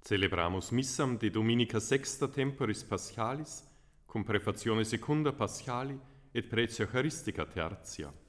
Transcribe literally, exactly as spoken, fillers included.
Celebramus missam de Dominica sexta temporis Paschalis, cum prefazione secunda Paschali et pretia Eucharistica tertia.